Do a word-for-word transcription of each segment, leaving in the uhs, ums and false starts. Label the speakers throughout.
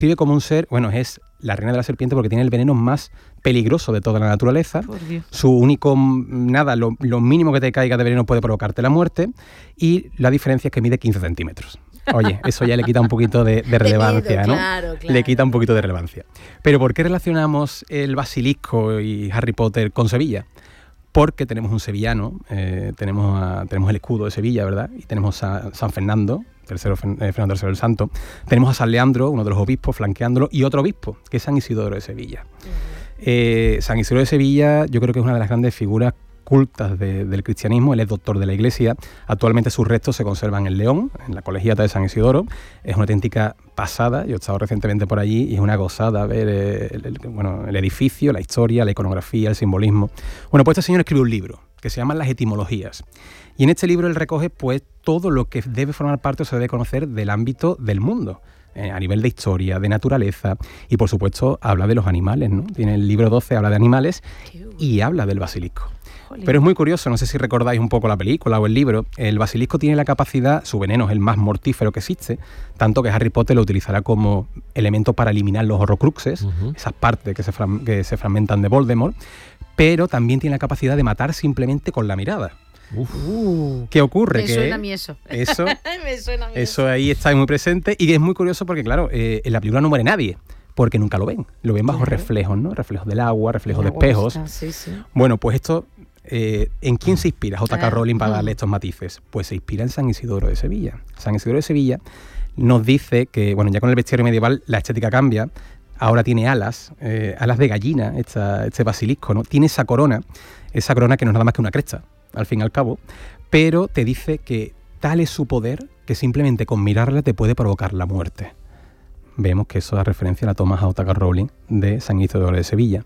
Speaker 1: describe como un ser, bueno, es la reina de la serpiente porque tiene el veneno más peligroso de toda la naturaleza. Su único, nada, lo, lo mínimo que te caiga de veneno puede provocarte la muerte, y la diferencia es que mide quince centímetros. Oye, eso ya le quita un poquito de, de relevancia, de miedo, ¿no? Claro, claro. Le quita un poquito de relevancia. Pero ¿por qué relacionamos el basilisco y Harry Potter con Sevilla? Porque tenemos un sevillano, eh, tenemos, a, tenemos el escudo de Sevilla, ¿verdad? Y tenemos a San Fernando, tercero, eh, Fernando tercero el Santo. Tenemos a San Leandro, uno de los obispos, flanqueándolo, y otro obispo, que es San Isidoro de Sevilla. Uh-huh. eh, San Isidoro de Sevilla yo creo que es una de las grandes figuras cultas de, del cristianismo. Él es doctor de la Iglesia. Actualmente sus restos se conservan en León, en la colegiata de San Isidoro. Es una auténtica pasada. Yo he estado recientemente por allí y es una gozada ver el, el, bueno, el edificio, la historia, la iconografía, el simbolismo. Bueno, pues este señor escribe un libro que se llama Las Etimologías. Y en este libro él recoge pues todo lo que debe formar parte o se debe conocer del ámbito del mundo. Eh, a nivel de historia, de naturaleza, y por supuesto habla de los animales, ¿no? Tiene el libro doce, habla de animales y habla del basilisco. Pero es muy curioso, no sé si recordáis un poco la película o el libro, el basilisco tiene la capacidad, su veneno es el más mortífero que existe, tanto que Harry Potter lo utilizará como elemento para eliminar los horrocruxes, uh-huh. esas partes que se, fra- que se fragmentan de Voldemort, pero también tiene la capacidad de matar simplemente con la mirada. Uh, ¿Qué ocurre?
Speaker 2: Me
Speaker 1: que
Speaker 2: suena a mí eso.
Speaker 1: Eso,
Speaker 2: me suena a mí
Speaker 1: eso ahí está muy presente, y es muy curioso porque, claro, eh, en la película no muere nadie, porque nunca lo ven. Lo ven bajo claro. reflejos, ¿no? Reflejos del agua, reflejos de espejos. Está, sí, sí. Bueno, pues esto, eh, ¿en quién se inspira J K. Rowling para darle estos matices? Pues se inspira en San Isidoro de Sevilla. San Isidoro de Sevilla nos dice que, bueno, ya con el bestiario medieval la estética cambia. Ahora tiene alas, eh, alas de gallina, esta, este basilisco, ¿no? Tiene esa corona, esa corona que no es nada más que una cresta, al fin y al cabo, pero te dice que tal es su poder que simplemente con mirarla te puede provocar la muerte. Vemos que eso da referencia a la toma J K. Rowling de San Isidoro de Sevilla.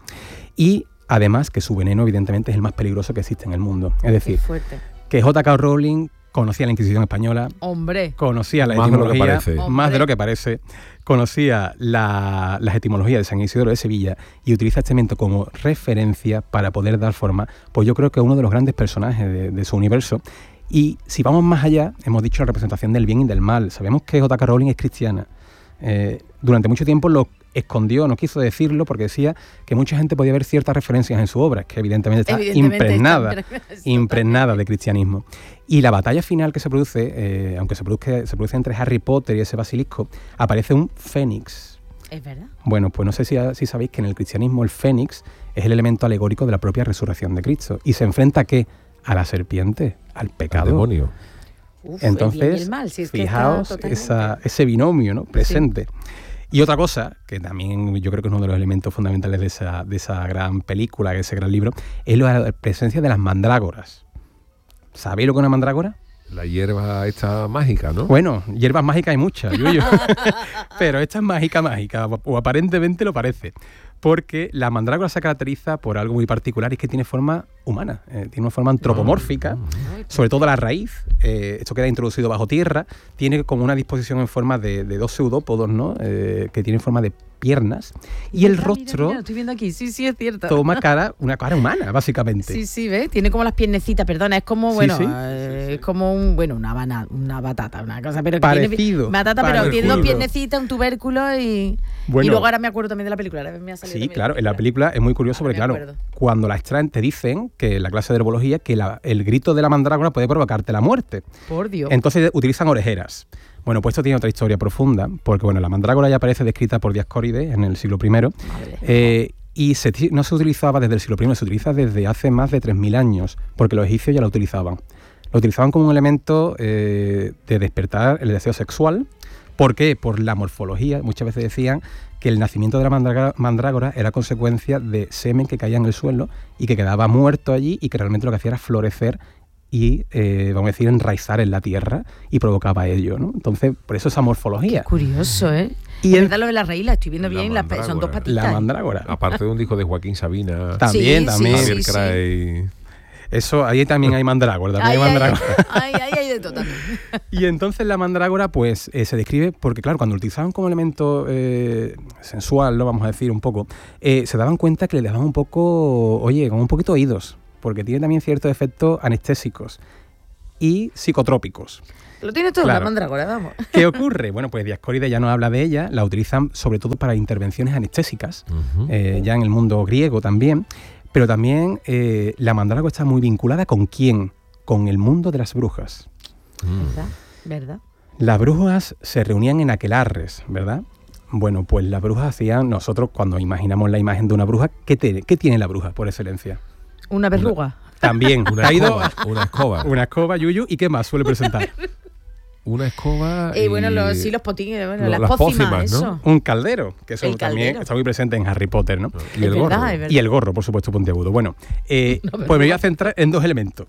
Speaker 1: Y además que su veneno evidentemente es el más peligroso que existe en el mundo. Es decir, que J K. Rowling conocía la Inquisición española,
Speaker 2: hombre,
Speaker 1: conocía la más etimología, de más de lo que parece, conocía la, las etimologías de San Isidoro de Sevilla y utiliza este elemento como referencia para poder dar forma, pues yo creo que es uno de los grandes personajes de, de su universo. Y si vamos más allá, hemos dicho la representación del bien y del mal. Sabemos que J K. Rowling es cristiana. Eh, durante mucho tiempo lo escondió, no quiso decirlo porque decía que mucha gente podía ver ciertas referencias en su obra, que evidentemente está evidentemente impregnada, está impregnada de cristianismo. Y la batalla final que se produce, eh, aunque se produce, se produce entre Harry Potter y ese basilisco, aparece un fénix.
Speaker 2: ¿Es verdad?
Speaker 1: Bueno, pues no sé si, si sabéis que en el cristianismo el fénix es el elemento alegórico de la propia resurrección de Cristo. ¿Y se enfrenta a qué? A la serpiente, al pecado.
Speaker 3: Al demonio.
Speaker 2: Uf,
Speaker 1: entonces,
Speaker 2: el bien y el mal, si es
Speaker 1: fijaos
Speaker 2: que
Speaker 1: esa, ese binomio, ¿no? presente. Sí. Y otra cosa, que también yo creo que es uno de los elementos fundamentales de esa, de esa gran película, de ese gran libro, es la presencia de las mandrágoras. ¿Sabéis lo que es una mandrágora?
Speaker 3: La hierba esta mágica, ¿no?
Speaker 1: Bueno, hierbas mágicas hay muchas, yo, yo. Pero esta es mágica, mágica, o aparentemente lo parece. Porque la mandrágora se caracteriza por algo muy particular, y es que tiene forma humana, eh, tiene una forma antropomórfica, sobre todo la raíz, eh, esto queda introducido bajo tierra, tiene como una disposición en forma de, de dos pseudópodos, ¿no? Eh, que tienen forma de piernas, y mira, el rostro
Speaker 2: mira, mira, estoy viendo aquí. Sí, sí, es cierto.
Speaker 1: Toma cara, una cara humana, básicamente.
Speaker 2: Sí, sí, ¿ves? Tiene como las piernecitas, perdona, es como,
Speaker 1: sí,
Speaker 2: bueno,
Speaker 1: sí.
Speaker 2: Eh, es como un, bueno, una, bana, una batata, una cosa, pero
Speaker 1: parecido,
Speaker 2: tiene batata,
Speaker 1: parecido.
Speaker 2: Pero tiene dos piernecitas, un tubérculo y,
Speaker 1: bueno,
Speaker 2: y luego ahora me acuerdo también de la película. Me ha
Speaker 1: sí, claro, en la película es muy curioso porque, claro, acuerdo. Cuando la extraen te dicen que en la clase de herbología que la, el grito de la mandrágora puede provocarte la muerte.
Speaker 2: Por Dios.
Speaker 1: Entonces utilizan orejeras. Bueno, pues esto tiene otra historia profunda, porque bueno, la mandrágora ya aparece descrita por Dioscórides en el siglo primero, eh, y se, no se utilizaba desde el siglo primero, se utiliza desde hace más de tres mil años, porque los egipcios ya la utilizaban. Lo utilizaban como un elemento eh, de despertar el deseo sexual. ¿Por qué? Por la morfología. Muchas veces decían que el nacimiento de la mandrágora, mandrágora era consecuencia de semen que caía en el suelo y que quedaba muerto allí, y que realmente lo que hacía era florecer y, eh, vamos a decir, enraizar en la tierra, y provocaba ello, ¿no? Entonces, por eso esa morfología.
Speaker 2: Qué curioso, ¿eh?
Speaker 1: Y
Speaker 2: es
Speaker 1: el,
Speaker 2: verdad lo de la raíz, la estoy viendo bien, la, son dos patitas.
Speaker 1: La mandrágora.
Speaker 3: Aparte de un disco de Joaquín Sabina.
Speaker 1: También,
Speaker 2: sí,
Speaker 1: también.
Speaker 3: Javier
Speaker 2: sí,
Speaker 3: Cray.
Speaker 2: sí.
Speaker 1: Eso, ahí también hay mandrágora. También
Speaker 2: ay,
Speaker 1: hay mandrágora.
Speaker 2: Ay, ay, ay, de todo también.
Speaker 1: Y entonces la mandrágora, pues, eh, se describe, porque claro, cuando lo utilizaban como elemento eh, sensual, lo vamos a decir un poco, eh, se daban cuenta que le dejaban un poco, oye, como un poquito oídos, porque tiene también ciertos efectos anestésicos. y psicotrópicos.
Speaker 2: Lo tiene todo claro. La mandrágora, vamos.
Speaker 1: ¿Qué ocurre? Bueno, pues Dioscórides ya nos habla de ella, la utilizan sobre todo para intervenciones anestésicas, uh-huh. eh, ya en el mundo griego también, pero también eh, la mandrágora está muy vinculada ¿con quién? Con el mundo de las brujas.
Speaker 2: ¿Verdad? ¿Verdad?
Speaker 1: Las brujas se reunían en aquelarres, ¿verdad? Bueno, pues las brujas hacían, nosotros cuando imaginamos la imagen de una bruja, ¿qué tiene, qué tiene la bruja por excelencia?
Speaker 2: Una verruga.
Speaker 1: Una, también.
Speaker 3: Una escoba. Una escoba.
Speaker 1: Una escoba, Yuyu. ¿Y qué más suele presentar?
Speaker 3: Una escoba
Speaker 2: y... Eh, bueno, los, sí, los potines, bueno, lo, las, las pócimas, pócimas ¿no? Eso.
Speaker 1: Un caldero, que eso también está muy presente en Harry Potter, ¿no?
Speaker 3: Y el
Speaker 2: es
Speaker 3: gorro.
Speaker 2: Verdad, es verdad.
Speaker 1: Y el gorro, por supuesto, puntiagudo. Bueno, eh, no, pues me voy a centrar en dos elementos.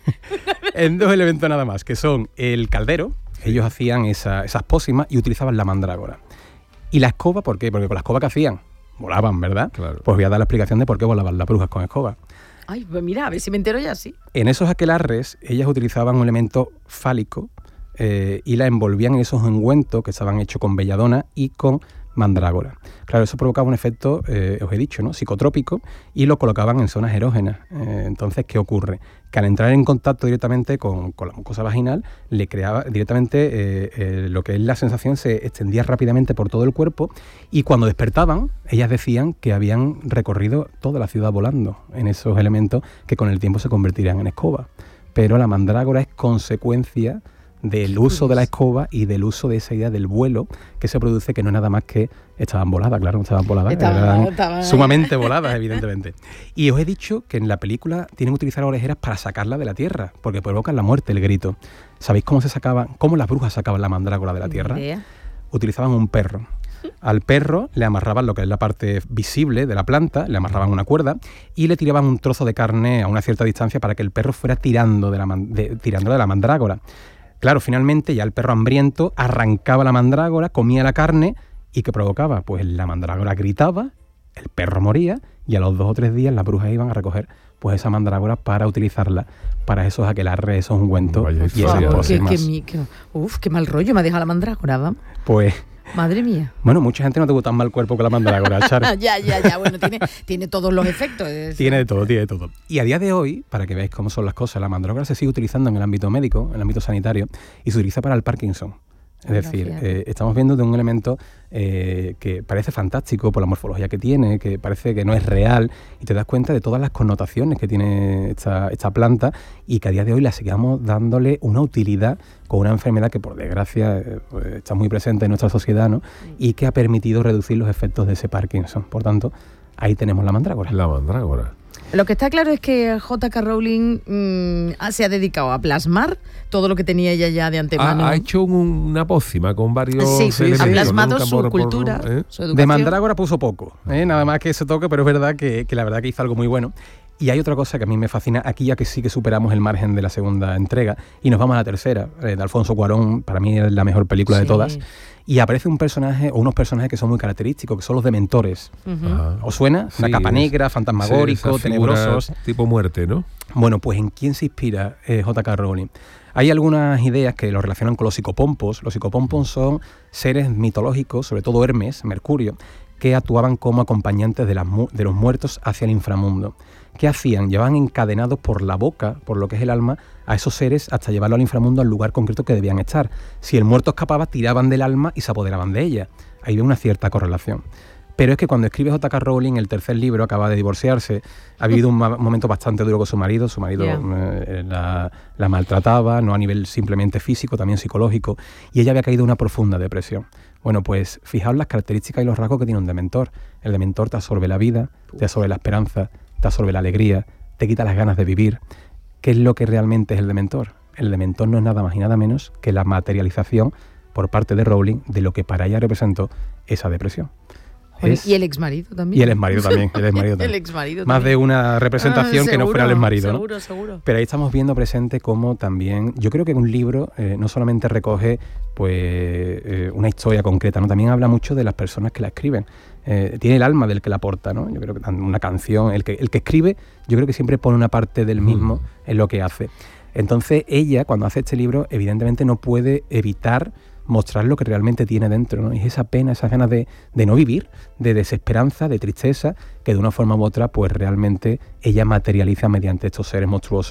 Speaker 1: en dos elementos nada más, que son el caldero. Ellos hacían esa, esas pócimas y utilizaban la mandrágora. Y la escoba, ¿por qué? Porque con la escoba que hacían, volaban, ¿verdad?
Speaker 3: Claro.
Speaker 1: Pues voy a dar la explicación de por qué volaban las brujas con escoba.
Speaker 2: Ay, pues mira, a ver si me entero ya, sí.
Speaker 1: En esos aquelarres, ellas utilizaban un elemento fálico eh, y la envolvían en esos ungüentos que estaban hechos con belladona y con mandrágora. Claro, eso provocaba un efecto, eh, os he dicho, ¿no? psicotrópico, y lo colocaban en zonas erógenas. Eh, entonces, ¿qué ocurre? Que al entrar en contacto directamente con, con la mucosa vaginal, le creaba directamente eh, eh, lo que es la sensación, se extendía rápidamente por todo el cuerpo, y cuando despertaban, ellas decían que habían recorrido toda la ciudad volando en esos elementos que con el tiempo se convertirían en escoba. Pero la mandrágora es consecuencia del uso de la escoba y del uso de esa idea del vuelo que se produce, que no es nada más que estaban voladas, claro, no estaban voladas,
Speaker 2: estaba,
Speaker 1: eran
Speaker 2: estaba,
Speaker 1: sumamente voladas, evidentemente. Y os he dicho que en la película tienen que utilizar orejeras para sacarla de la tierra, porque provocan la muerte, el grito. ¿Sabéis cómo se sacaban, cómo las brujas sacaban la mandrágora de la tierra?
Speaker 2: Idea.
Speaker 1: Utilizaban un perro. Al perro le amarraban lo que es la parte visible de la planta, le amarraban una cuerda y le tiraban un trozo de carne a una cierta distancia para que el perro fuera tirando de la, de, tirando de la mandrágora. Claro, finalmente ya el perro hambriento arrancaba la mandrágora, comía la carne y ¿qué provocaba? Pues la mandrágora gritaba, el perro moría y a los dos o tres días las brujas iban a recoger pues esa mandrágora para utilizarla para esos aquelarres, esos ungüentos y esas pócimas.
Speaker 2: Qué, qué, uf, qué mal rollo me ha dejado la mandrágora, ¿va?
Speaker 1: Pues...
Speaker 2: Madre mía.
Speaker 1: Bueno, mucha gente no tuvo tan mal cuerpo que la mandrágora, Char.
Speaker 2: ya, ya, ya. Bueno, tiene, tiene todos los efectos. Eso.
Speaker 1: Tiene de todo, tiene de todo. Y a día de hoy, para que veáis cómo son las cosas, la mandrágora se sigue utilizando en el ámbito médico, en el ámbito sanitario, y se utiliza para el Parkinson. Es decir, eh, estamos viendo de un elemento eh, que parece fantástico por la morfología que tiene, que parece que no es real, y te das cuenta de todas las connotaciones que tiene esta, esta planta y que a día de hoy la sigamos dándole una utilidad con una enfermedad que por desgracia eh, pues, está muy presente en nuestra sociedad, ¿no? Y que ha permitido reducir los efectos de ese Parkinson. Por tanto, ahí tenemos la mandrágora.
Speaker 3: La mandrágora.
Speaker 2: Lo que está claro es que J K. Rowling mmm, se ha dedicado a plasmar todo lo que tenía ella ya de antemano.
Speaker 3: Ha, ha hecho un, una pócima con varios
Speaker 2: sí, sí,
Speaker 3: elementos.
Speaker 2: Ha plasmado
Speaker 3: ¿no?
Speaker 2: su por, cultura, por, ¿eh? Su educación.
Speaker 1: De mandrágora puso poco, ¿eh? Nada más que ese toque, pero es verdad que, que la verdad que hizo algo muy bueno. Y hay otra cosa que a mí me fascina, aquí ya que sí que superamos el margen de la segunda entrega y nos vamos a la tercera, eh, de Alfonso Cuarón, para mí es la mejor película sí. de todas. Y aparece un personaje o unos personajes que son muy característicos, que son los dementores. Uh-huh. ¿Os suena? Sí, una capa negra, fantasmagórico, sí, tenebrosos.
Speaker 3: Tipo muerte, ¿no?
Speaker 1: Bueno, pues ¿en quién se inspira eh, J K. Rowling? Hay algunas ideas que lo relacionan con los psicopompos. Los psicopompos son seres mitológicos, sobre todo Hermes, Mercurio, que actuaban como acompañantes de, las mu- de los muertos hacia el inframundo. ¿Qué hacían? Llevaban encadenados por la boca, por lo que es el alma, a esos seres hasta llevarlo al inframundo, al lugar concreto que debían estar. Si el muerto escapaba, tiraban del alma y se apoderaban de ella. Ahí ve una cierta correlación. Pero es que cuando escribe J K. Rowling, el tercer libro, acaba de divorciarse, ha vivido un ma- momento bastante duro con su marido, su marido yeah. eh, la, la maltrataba, no a nivel simplemente físico, también psicológico, y ella había caído en una profunda depresión. Bueno, pues fijaos las características y los rasgos que tiene un dementor. El dementor te absorbe la vida, te absorbe la esperanza, te absorbe la alegría, te quita las ganas de vivir. ¿Qué es lo que realmente es el dementor? El dementor no es nada más y nada menos que la materialización por parte de Rowling de lo que para ella representó esa depresión.
Speaker 2: Es, y el exmarido también.
Speaker 1: Y el exmarido también. El exmarido también.
Speaker 2: el exmarido
Speaker 1: Más
Speaker 2: también.
Speaker 1: de una representación ah, seguro, que no fuera el exmarido.
Speaker 2: Seguro,
Speaker 1: ¿no?
Speaker 2: seguro.
Speaker 1: Pero ahí estamos viendo presente cómo también, yo creo que un libro eh, no solamente recoge pues eh, una historia concreta, ¿no? También habla mucho de las personas que la escriben. Eh, tiene el alma del que la aporta, ¿no? Yo creo que una canción, el que, el que escribe, yo creo que siempre pone una parte del mismo mm. en lo que hace. Entonces ella, cuando hace este libro, evidentemente no puede evitar mostrar lo que realmente tiene dentro, ¿no? Y es esa pena, esas ganas de, de no vivir, de desesperanza, de tristeza, que de una forma u otra, pues realmente ella materializa mediante estos seres monstruosos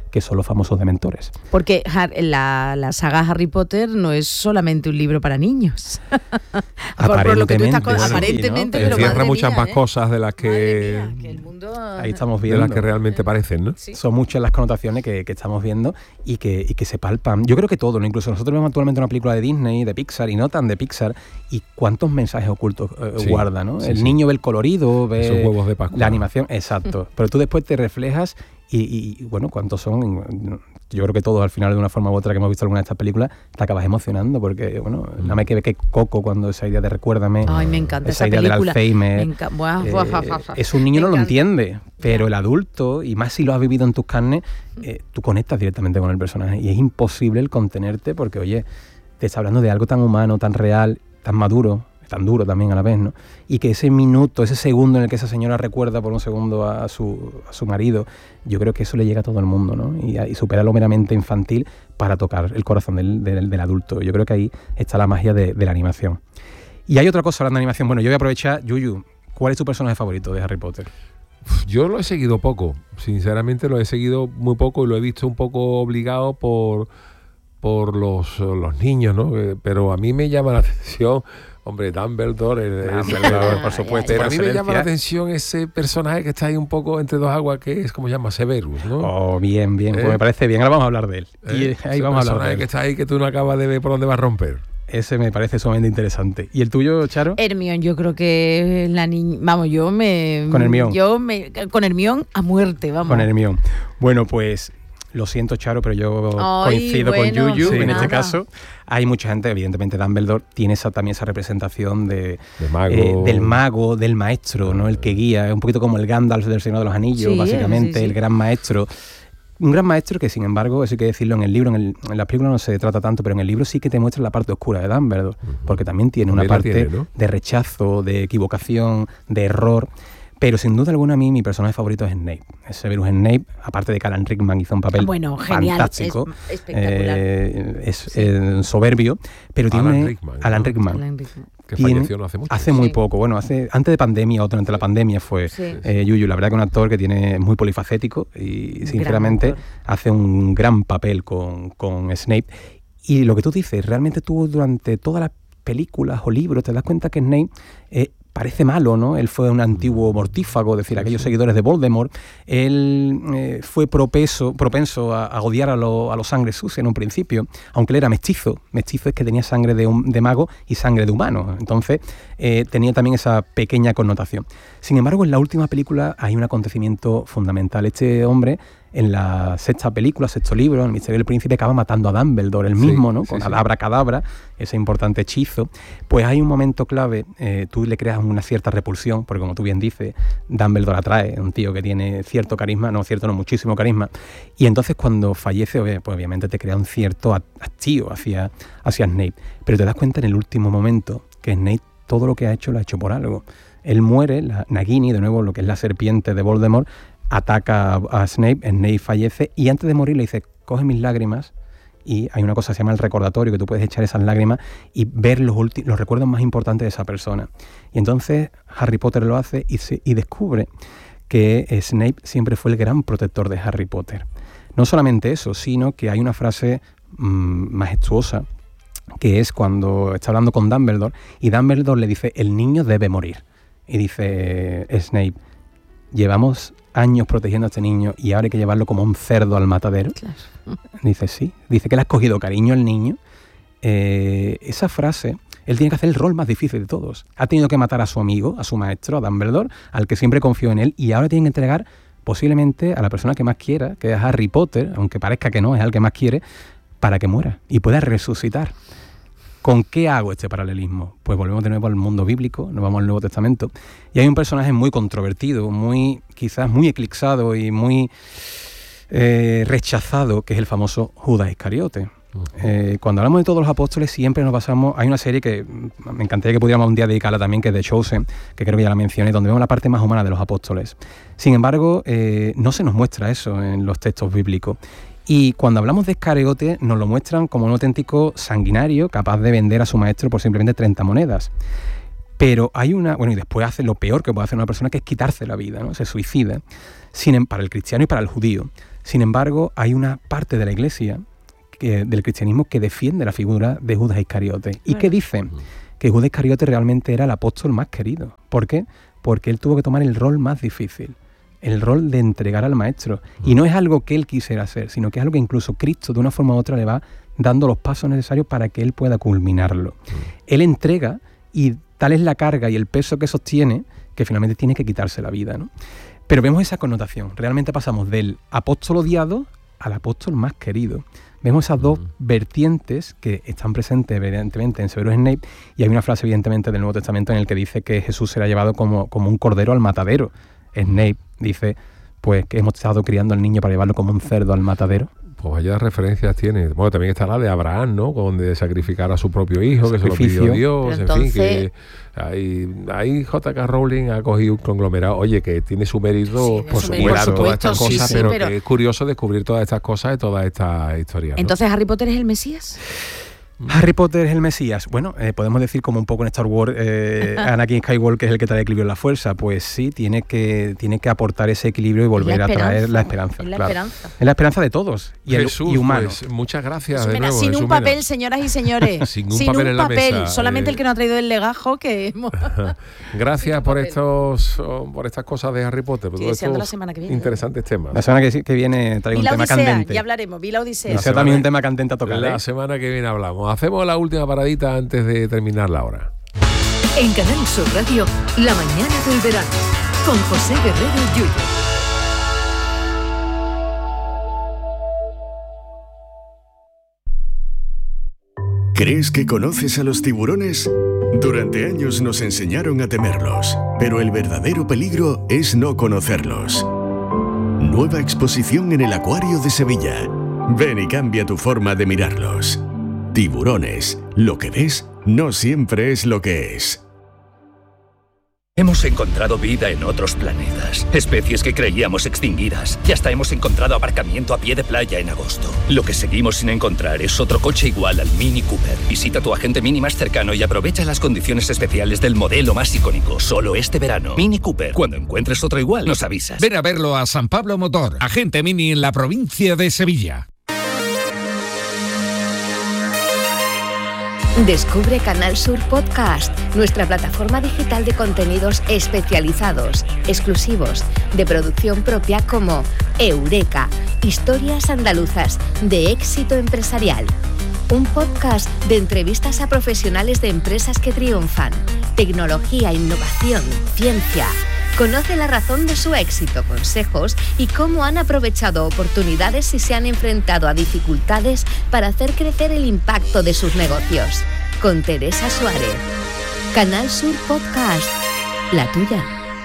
Speaker 1: que son los famosos dementores.
Speaker 2: Porque la, la saga Harry Potter no es solamente un libro para niños.
Speaker 1: Aparentemente,
Speaker 2: por lo que tú estás con,
Speaker 1: sí,
Speaker 2: aparentemente,
Speaker 1: ¿no?
Speaker 2: pero
Speaker 3: Encierra muchas
Speaker 2: mía,
Speaker 3: más
Speaker 2: ¿eh?
Speaker 3: cosas de las que,
Speaker 2: mía, que el mundo,
Speaker 1: ahí estamos
Speaker 3: de
Speaker 1: viendo,
Speaker 3: las que realmente parecen, ¿no?
Speaker 2: Sí.
Speaker 1: Son muchas las connotaciones que, que estamos viendo y que, y que se palpan. Yo creo que todo, ¿no? Incluso nosotros vemos actualmente una película de Disney, de Pixar, y no tan de Pixar, y cuántos mensajes ocultos eh,
Speaker 3: Sí,
Speaker 1: guarda, ¿no?
Speaker 3: sí,
Speaker 1: el
Speaker 3: sí.
Speaker 1: niño ve el colorido, ve
Speaker 3: Esos huevos de Pascua.
Speaker 1: la animación, exacto. Pero tú después te reflejas y, y, y, bueno, ¿cuántos son? Yo creo que todos al final, de una forma u otra, que hemos visto alguna de estas películas, te acabas emocionando porque, bueno, mm. nada más que ve que Coco, cuando esa idea de recuérdame,
Speaker 2: ay, me encanta
Speaker 1: esa,
Speaker 2: esa
Speaker 1: idea
Speaker 2: película.
Speaker 1: del Alzheimer,
Speaker 2: Me enca- buah,
Speaker 1: eh,
Speaker 2: buah, buah, buah.
Speaker 1: es un niño
Speaker 2: Me
Speaker 1: no lo
Speaker 2: encanta.
Speaker 1: entiende, pero el adulto, y más si lo has vivido en tus carnes, eh, tú conectas directamente con el personaje y es imposible el contenerte porque, oye, te está hablando de algo tan humano, tan real, tan maduro, tan duro también a la vez, ¿no? Y que ese minuto, ese segundo en el que esa señora recuerda por un segundo a su, a su marido, yo creo que eso le llega a todo el mundo, ¿no? Y, y supera lo meramente infantil para tocar el corazón del, del, del adulto. Yo creo que ahí está la magia de, de la animación. Y hay otra cosa hablando de animación. Bueno, yo voy a aprovechar, Yuyu, ¿cuál es tu personaje favorito de Harry Potter?
Speaker 3: Yo lo he seguido poco, sinceramente lo he seguido muy poco y lo he visto un poco obligado por, por los, los niños, ¿no? Eh, pero a mí me llama la atención, hombre, Dumbledore, el, el,
Speaker 1: Dumbledore,
Speaker 3: el,
Speaker 1: por supuesto.
Speaker 3: pero a mí me llama
Speaker 1: excelencia.
Speaker 3: la atención ese personaje que está ahí un poco entre dos aguas, que es como se llama Severus, ¿no?
Speaker 1: Oh, bien, bien, pues
Speaker 3: ¿Eh?
Speaker 1: me parece bien. Ahora vamos a hablar de él.
Speaker 3: ¿Eh?
Speaker 1: Y ahí
Speaker 3: Ese
Speaker 1: vamos a hablar
Speaker 3: personaje
Speaker 1: de él.
Speaker 3: que está ahí que tú no acabas de ver por dónde va a romper.
Speaker 1: Ese me parece sumamente interesante. ¿Y el tuyo, Charo?
Speaker 2: Hermione, yo creo que la niña, vamos, yo me
Speaker 1: Con Hermione.
Speaker 2: yo me con Hermione a muerte, vamos.
Speaker 1: Con Hermione. Bueno, pues lo siento, Charo, pero yo
Speaker 2: Ay,
Speaker 1: coincido
Speaker 2: bueno,
Speaker 1: con Yuyu
Speaker 3: sí,
Speaker 1: en
Speaker 3: nada.
Speaker 1: este caso. Hay mucha gente, evidentemente Dumbledore tiene esa, también esa representación de,
Speaker 3: De mago.
Speaker 1: eh, del mago, del maestro, ¿no? El que guía, es un poquito como el Gandalf del Señor de los Anillos,
Speaker 2: Sí,
Speaker 1: básicamente,
Speaker 2: sí, sí.
Speaker 1: el gran maestro. Un gran maestro que, sin embargo, eso hay que decirlo, en el libro, en, el, en las películas no se trata tanto, pero en el libro sí que te muestra la parte oscura de Dumbledore, porque también tiene una
Speaker 3: También la
Speaker 1: parte
Speaker 3: tiene, ¿no?
Speaker 1: de rechazo, de equivocación, de error. Pero sin duda alguna a mí mi personaje favorito es Snape. Es Severus Snape, aparte de que Alan Rickman hizo un papel
Speaker 2: Bueno, genial,
Speaker 1: fantástico.
Speaker 2: es espectacular.
Speaker 1: Eh, es eh, soberbio, pero
Speaker 3: Alan
Speaker 1: tiene
Speaker 3: Rickman, ¿no?
Speaker 1: Alan Rickman.
Speaker 2: Alan Rickman.
Speaker 3: Que
Speaker 1: Tiene-
Speaker 3: falleció no hace mucho.
Speaker 1: Hace muy
Speaker 2: Sí.
Speaker 1: poco, bueno, hace antes de pandemia o durante la pandemia fue
Speaker 2: Sí.
Speaker 1: eh, Yuyu. La verdad que un actor que tiene muy polifacético y
Speaker 2: Un
Speaker 1: sinceramente
Speaker 2: gran actor.
Speaker 1: hace un gran papel con, con Snape. Y lo que tú dices, realmente tú durante todas las películas o libros te das cuenta que Snape eh, parece malo, ¿no? Él fue un antiguo mortífago, es decir, aquellos seguidores de Voldemort. Él eh, fue propenso, propenso a, a odiar a, lo, a los sangre sucia en un principio, aunque él era mestizo. Mestizo es que tenía sangre de, un, de mago y sangre de humano. Entonces eh, tenía también esa pequeña connotación. Sin embargo, en la última película hay un acontecimiento fundamental. Este hombre, en la sexta película, sexto libro, El misterio del príncipe, acaba matando a Dumbledore, el
Speaker 3: Sí,
Speaker 1: mismo, ¿no?
Speaker 3: sí,
Speaker 1: Con
Speaker 3: sí.
Speaker 1: el abracadabra, ese importante hechizo. Pues hay un momento clave, eh, tú le creas una cierta repulsión, porque como tú bien dices, Dumbledore atrae, un tío que tiene cierto carisma, no cierto, no, muchísimo carisma. Y entonces cuando fallece, obvia- pues obviamente te crea un cierto ha- hastío hacia, hacia Snape. Pero te das cuenta en el último momento que Snape todo lo que ha hecho lo ha hecho por algo. Él muere, la Nagini, de nuevo lo que es la serpiente de Voldemort, ataca a, a Snape, Snape fallece y antes de morir le dice, coge mis lágrimas, y hay una cosa que se llama el recordatorio, que tú puedes echar esas lágrimas y ver los, ulti- los recuerdos más importantes de esa persona. Y entonces Harry Potter lo hace y, se, y descubre que eh, Snape siempre fue el gran protector de Harry Potter. No solamente eso, sino que hay una frase mmm, majestuosa, que es cuando está hablando con Dumbledore y Dumbledore le dice, el niño debe morir. Y dice eh, Snape, llevamos años protegiendo a este niño y ahora hay que llevarlo como un cerdo al matadero.
Speaker 2: Claro.
Speaker 1: Dice, sí. Dice que le has cogido cariño al niño. Eh, esa frase, él tiene que hacer el rol más difícil de todos. Ha tenido que matar a su amigo, a su maestro, a Dumbledore, al que siempre confió en él, y ahora tiene que entregar posiblemente a la persona que más quiera, que es Harry Potter, aunque parezca que no, es al que más quiere, para que muera y pueda resucitar. ¿Con qué hago este paralelismo? Pues volvemos de nuevo al mundo bíblico, nos vamos al Nuevo Testamento, y hay un personaje muy controvertido, muy quizás muy eclipsado y muy eh, rechazado, que es el famoso Judas Iscariote. Uh-huh. Eh, cuando hablamos de todos los apóstoles siempre nos basamos, hay una serie que me encantaría que pudiéramos un día dedicarla también, que es The Chosen, que creo que ya la mencioné, donde vemos la parte más humana de los apóstoles. Sin embargo, eh, no se nos muestra eso en los textos bíblicos. Y cuando hablamos de Iscariote, nos lo muestran como un auténtico sanguinario capaz de vender a su maestro por simplemente treinta monedas. Pero hay una... Bueno, y después hace lo peor que puede hacer una persona, que es quitarse la vida, ¿no? Se suicida. Sin, para el cristiano y para el judío. Sin embargo, hay una parte de la Iglesia, que, del cristianismo, que defiende la figura de Judas Iscariote y que dice que Judas Iscariote realmente era el apóstol más querido. ¿Por qué? Porque él tuvo que tomar el rol más difícil, el rol de entregar al maestro. Y no es algo que él quisiera hacer, sino que es algo que incluso Cristo de una forma u otra le va dando los pasos necesarios para que él pueda culminarlo. Él entrega y tal es la carga y el peso que sostiene que finalmente tiene que quitarse la vida, ¿no? Pero vemos esa connotación. Realmente pasamos del apóstol odiado al apóstol más querido. Vemos esas dos vertientes que están presentes evidentemente en Severus Snape, y hay una frase evidentemente del Nuevo Testamento en el que dice que Jesús será llevado como, como un cordero al matadero. Snape dice pues que hemos estado criando al niño para llevarlo como un cerdo al matadero.
Speaker 3: Pues vaya referencias tiene. Bueno, también está la de Abraham, ¿no? Donde sacrificar a su propio hijo, que sacrificio. Se lo pidió Dios, en entonces... fin, que ahí, ahí J K. Rowling ha cogido un conglomerado, oye, que tiene su mérito, sí, por supuesto, todas estas sí, cosas, sí, pero, pero que es curioso descubrir todas estas cosas y todas estas historias, ¿no?
Speaker 2: Entonces, ¿Harry Potter es el Mesías?
Speaker 1: Harry Potter es el Mesías. Bueno, eh, podemos decir como un poco en Star Wars, eh, Anakin Skywalker es el que trae equilibrio en la fuerza. Pues sí, tiene que, tiene que aportar ese equilibrio y volver a traer la esperanza.
Speaker 2: Es la
Speaker 1: claro.
Speaker 2: esperanza.
Speaker 1: Es la esperanza de todos y,
Speaker 3: Jesús,
Speaker 1: el, y humanos.
Speaker 3: Pues, muchas gracias.
Speaker 2: Jesús,
Speaker 3: de nuevo,
Speaker 2: sin
Speaker 3: Jesús,
Speaker 2: un papel, mira. Señoras y señores.
Speaker 3: sin un
Speaker 2: sin
Speaker 3: papel
Speaker 2: un
Speaker 3: en la
Speaker 2: papel.
Speaker 3: mesa.
Speaker 2: Solamente
Speaker 3: eh,
Speaker 2: el que nos ha traído el legajo que hemos...
Speaker 3: Gracias por estos, por estas cosas de Harry Potter.
Speaker 2: Estoy deseando la semana que viene.
Speaker 3: Interesantes temas.
Speaker 1: La semana que, que viene traigo un tema
Speaker 2: Odisea,
Speaker 1: candente.
Speaker 2: Ya hablaremos. Vi la Odisea.
Speaker 1: Eso también un tema candente a tocar.
Speaker 3: La
Speaker 1: ¿eh?
Speaker 3: semana que viene hablamos. Hacemos la última paradita antes de terminar la hora.
Speaker 4: En Canal Sur Radio, La mañana del verano, con José Guerrero Yuyu.
Speaker 5: ¿Crees que conoces a los tiburones? Durante años nos enseñaron a temerlos, pero el verdadero peligro es no conocerlos. Nueva exposición en el Acuario de Sevilla. Ven y cambia tu forma de mirarlos. Tiburones, lo que ves no siempre es lo que es.
Speaker 6: Hemos encontrado vida en otros planetas, especies que creíamos extinguidas, y hasta hemos encontrado aparcamiento a pie de playa en agosto. Lo que seguimos sin encontrar es otro coche igual al Mini Cooper. Visita tu agente Mini más cercano y aprovecha las condiciones especiales del modelo más icónico, solo este verano. Mini Cooper. Cuando encuentres otro igual, nos avisas.
Speaker 7: Ven a verlo a San Pablo Motor, agente Mini en la provincia de Sevilla.
Speaker 8: Descubre Canal Sur Podcast, nuestra plataforma digital de contenidos especializados, exclusivos, de producción propia como Eureka, historias andaluzas de éxito empresarial. Un podcast de entrevistas a profesionales de empresas que triunfan, tecnología, innovación, ciencia. Conoce la razón de su éxito, consejos y cómo han aprovechado oportunidades y se han enfrentado a dificultades para hacer crecer el impacto de sus negocios. Con Teresa Suárez. Canal Sur Podcast. La tuya.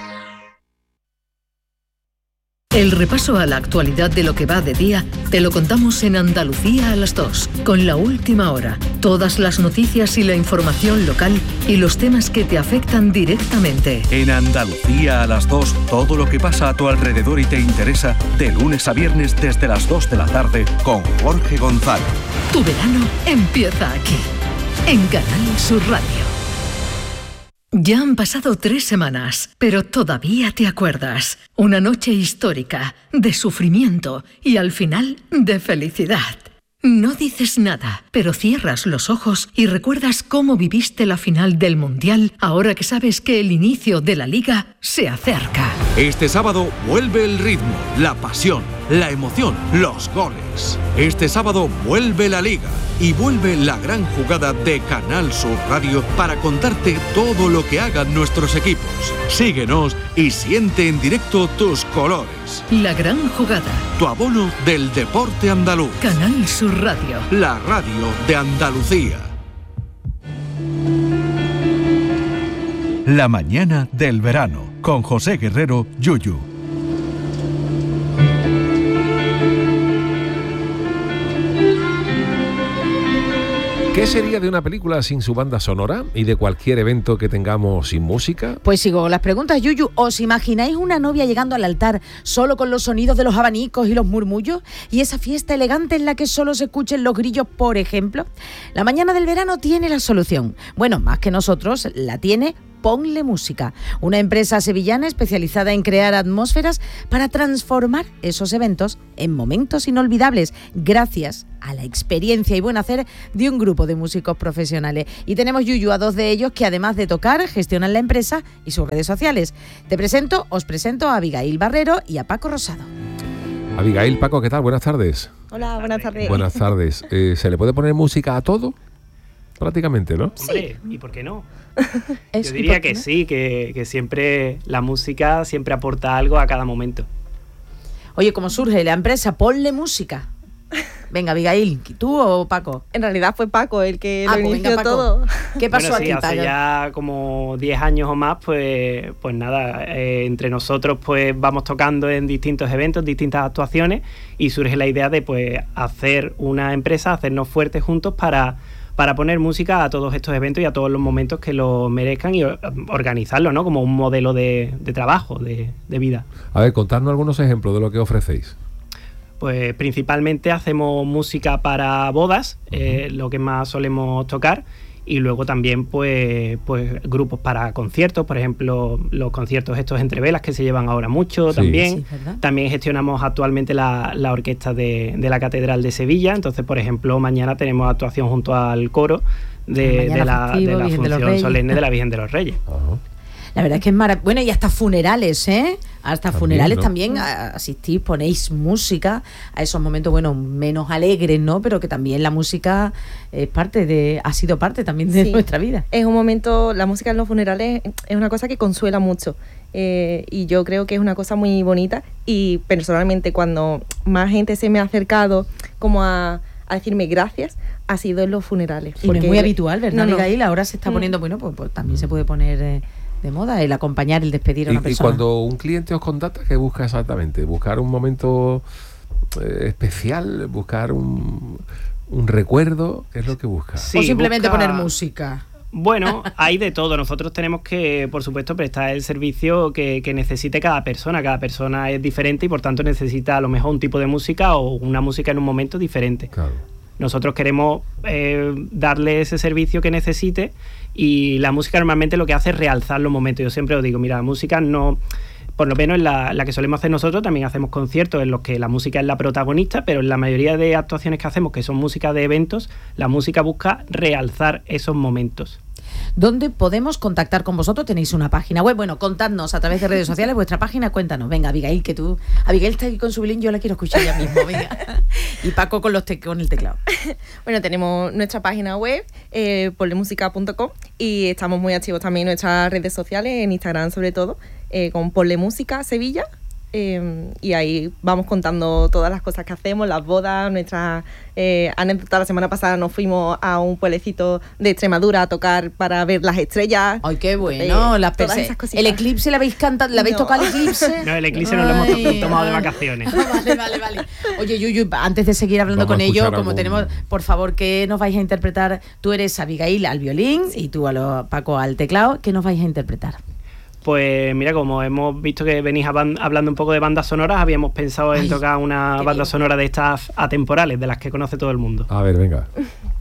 Speaker 4: El repaso a la actualidad de lo que va de día te lo contamos en Andalucía a las dos, con La Última Hora. Todas las noticias y la información local y los temas que te afectan directamente.
Speaker 9: En Andalucía a las dos, todo lo que pasa a tu alrededor y te interesa, de lunes a viernes desde las dos de la tarde con Jorge González.
Speaker 4: Tu verano empieza aquí, en Canal Sur Radio. Ya han pasado tres semanas, pero todavía te acuerdas. Una noche histórica, de sufrimiento y al final de felicidad. No dices nada, pero cierras los ojos y recuerdas cómo viviste la final del Mundial ahora que sabes que el inicio de la Liga se acerca.
Speaker 10: Este sábado vuelve el ritmo, la pasión, la emoción, los goles. Este sábado vuelve la Liga y vuelve la gran jugada de Canal Sur Radio para contarte todo lo que hagan nuestros equipos. Síguenos y siente en directo tus colores.
Speaker 4: La gran jugada.
Speaker 10: Tu abono del deporte andaluz.
Speaker 4: Canal Sur Radio.
Speaker 10: La radio de Andalucía.
Speaker 9: La mañana del verano con José Guerrero Yuyu.
Speaker 3: ¿Qué sería de una película sin su banda sonora y de cualquier evento que tengamos sin música?
Speaker 2: Pues sigo con las preguntas, Yuyu. ¿Os imagináis una novia llegando al altar solo con los sonidos de los abanicos y los murmullos? ¿Y esa fiesta elegante en la que solo se escuchen los grillos, por ejemplo? La mañana del verano tiene la solución. Bueno, más que nosotros, la tiene Ponle Música, una empresa sevillana especializada en crear atmósferas para transformar esos eventos en momentos inolvidables, gracias a la experiencia y buen hacer de un grupo de músicos profesionales. Y tenemos, Yuyu, a dos de ellos que además de tocar, gestionan la empresa y sus redes sociales. Te presento, os presento a Abigail Barrero y a Paco Rosado.
Speaker 3: Abigail, Paco, ¿qué tal? Buenas tardes.
Speaker 11: Hola, buenas tardes.
Speaker 3: Buenas tardes. Eh, ¿Se le puede poner música a todo? Prácticamente, ¿no?
Speaker 12: Hombre, ¿y por qué no?
Speaker 2: Es,
Speaker 12: Yo diría
Speaker 2: ¿y por qué
Speaker 12: que
Speaker 2: no?
Speaker 12: sí, que, que siempre la música siempre aporta algo a cada momento.
Speaker 2: Oye, ¿cómo surge la empresa Ponle Música? Venga, Abigail, ¿tú o Paco?
Speaker 11: En realidad fue Paco el que
Speaker 2: Ah,
Speaker 11: lo
Speaker 2: pues
Speaker 11: inició
Speaker 2: venga, Paco.
Speaker 11: todo.
Speaker 2: ¿Qué pasó
Speaker 12: Bueno, sí,
Speaker 2: aquí,
Speaker 12: hace
Speaker 2: Paco?
Speaker 12: ya como diez años o más, pues, pues nada, eh, entre nosotros pues vamos tocando en distintos eventos, distintas actuaciones, y surge la idea de pues hacer una empresa, hacernos fuertes juntos para, para poner música a todos estos eventos y a todos los momentos que lo merezcan y or- organizarlo, ¿no? Como un modelo de, de trabajo, de, de vida.
Speaker 3: A ver, contadnos algunos ejemplos de lo que ofrecéis.
Speaker 12: Pues principalmente hacemos música para bodas, eh, lo que más solemos tocar, y luego también pues, pues grupos para conciertos, por ejemplo, los conciertos estos entre velas que se llevan ahora mucho.
Speaker 3: Sí.
Speaker 12: También,
Speaker 2: Sí, ¿verdad?
Speaker 12: también gestionamos actualmente la, la orquesta de, de la Catedral de Sevilla. Entonces, por ejemplo, mañana tenemos actuación junto al coro de,
Speaker 2: Mañana
Speaker 12: de la,
Speaker 2: festivo,
Speaker 12: de la
Speaker 2: Virgen de los
Speaker 12: función
Speaker 2: Reyes.
Speaker 12: solemne de la Virgen de los Reyes.
Speaker 3: Ajá.
Speaker 2: La verdad es que es maravilloso. Bueno, y hasta funerales, ¿eh? Hasta
Speaker 3: También,
Speaker 2: funerales
Speaker 3: ¿no?
Speaker 2: también a- asistís, ponéis música a esos momentos, bueno, menos alegres, ¿no? Pero que también la música es parte de, ha sido parte también de
Speaker 11: Sí.
Speaker 2: nuestra vida.
Speaker 11: Es un momento, la música en los funerales es una cosa que consuela mucho. Eh, y yo creo que es una cosa muy bonita. Y personalmente, cuando más gente se me ha acercado como a, a decirme gracias, ha sido en los funerales.
Speaker 2: Y no es muy habitual, ¿verdad,
Speaker 11: No, no.
Speaker 2: Abigail? Ahora se está
Speaker 11: Mm.
Speaker 2: poniendo, bueno, pues, pues también se puede poner eh, de moda el acompañar, el despedir a
Speaker 3: Y,
Speaker 2: una
Speaker 3: y
Speaker 2: persona.
Speaker 3: cuando un cliente os contacta, ¿qué busca exactamente? ¿Buscar un momento eh, especial? ¿Buscar un, un recuerdo? ¿Qué es lo que busca?
Speaker 12: Sí,
Speaker 2: o simplemente
Speaker 12: busca-
Speaker 2: poner música.
Speaker 12: Bueno, hay de todo. Nosotros tenemos que, por supuesto, prestar el servicio que, que necesite cada persona. Cada persona es diferente y, por tanto, necesita a lo mejor un tipo de música o una música en un momento diferente.
Speaker 3: Claro.
Speaker 12: Nosotros queremos eh, darle ese servicio que necesite, y la música normalmente lo que hace es realzar los momentos. Yo siempre os digo, mira, la música no... Por lo menos en la, la que solemos hacer nosotros, también hacemos conciertos en los que la música es la protagonista, pero en la mayoría de actuaciones que hacemos, que son música de eventos, la música busca realzar esos momentos.
Speaker 2: ¿Dónde podemos contactar con vosotros? ¿Tenéis una página web? Bueno, contadnos a través de redes sociales vuestra página, cuéntanos. Venga, Abigail, que tú... Abigail está ahí con su violín, yo la quiero escuchar ya mismo, venga. Y Paco con, los te- con el teclado.
Speaker 11: Bueno, tenemos nuestra página web, eh, ponlemusica punto com, y estamos muy activos también en nuestras redes sociales, en Instagram sobre todo, eh, con Ponle Música Sevilla. Eh, y ahí vamos contando todas las cosas que hacemos, las bodas, nuestras eh, anécdotas. La semana pasada nos fuimos a un pueblecito de Extremadura a tocar para ver las estrellas.
Speaker 2: Ay, qué bueno.
Speaker 11: Eh,
Speaker 2: las
Speaker 11: todas
Speaker 2: perse-
Speaker 11: esas cositas.
Speaker 2: ¿El eclipse la habéis cantado? ¿La habéis
Speaker 11: No.
Speaker 2: tocado el eclipse?
Speaker 12: No, el eclipse nos lo hemos to-
Speaker 2: Ay,
Speaker 12: tomado de
Speaker 2: ay.
Speaker 12: vacaciones.
Speaker 2: Vale, vale, vale. Oye, Yuyu, antes de seguir hablando
Speaker 3: Vamos
Speaker 2: con
Speaker 3: a
Speaker 2: ellos,
Speaker 3: escuchar
Speaker 2: como
Speaker 3: algún-
Speaker 2: tenemos, por favor, ¿qué nos vais a interpretar? Tú eres Abigail al violín y tú a lo, Paco al teclado. ¿Qué nos vais a interpretar?
Speaker 12: Pues mira, como hemos visto que venís haban- hablando un poco de bandas sonoras, habíamos pensado en
Speaker 2: Ay,
Speaker 12: tocar una
Speaker 2: qué
Speaker 12: banda
Speaker 2: bien.
Speaker 12: sonora de estas atemporales, de las que conoce todo el mundo.
Speaker 3: A ver, venga.